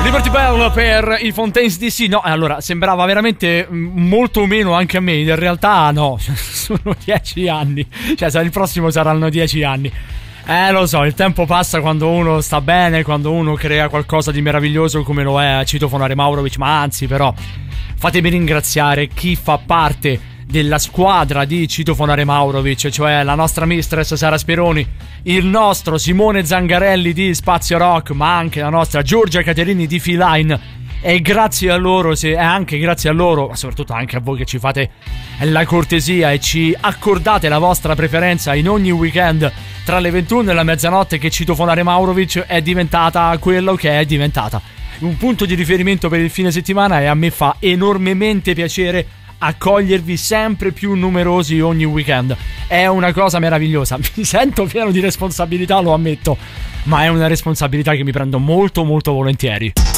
Liberty Bell per i Fontaines DC. No, allora, sembrava veramente molto meno anche a me. In realtà no, sono 10 anni. Cioè, il prossimo saranno 10 anni. Lo so, il tempo passa quando uno sta bene, quando uno crea qualcosa di meraviglioso come lo è Citofonare Maurovic. Ma anzi, però, fatemi ringraziare chi fa parte della squadra di Citofonare Maurovic, cioè la nostra mistress Sara Speroni, il nostro Simone Zangarelli di Spazio Rock, ma anche la nostra Giorgia Caterini di Feline. E grazie a loro, anche grazie a loro, ma soprattutto anche a voi che ci fate la cortesia e ci accordate la vostra preferenza in ogni weekend tra le 21 e la mezzanotte, che Citofonare Maurovic è diventata quello che è diventata, un punto di riferimento per il fine settimana. E a me fa enormemente piacere accogliervi sempre più numerosi ogni weekend. È una cosa meravigliosa. Mi sento pieno di responsabilità, lo ammetto, ma è una responsabilità che mi prendo molto molto volentieri.